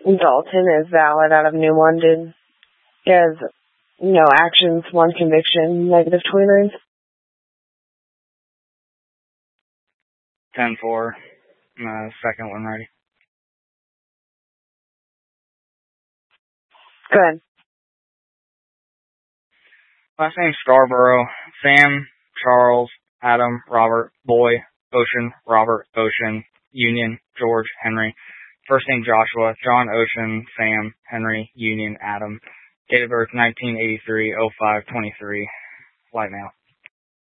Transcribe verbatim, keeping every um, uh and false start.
Dalton is valid out of New London. He has no actions, one conviction, negative twenty-nine. ten four. Uh, second one ready. Go ahead. Last name Scarborough. Sam, Charles, Adam, Robert, Boy, Ocean, Robert, Ocean, Union, George, Henry. First name Joshua, John, Ocean, Sam, Henry, Union, Adam. Date of birth nineteen eighty-three, oh five twenty-three. Light mail.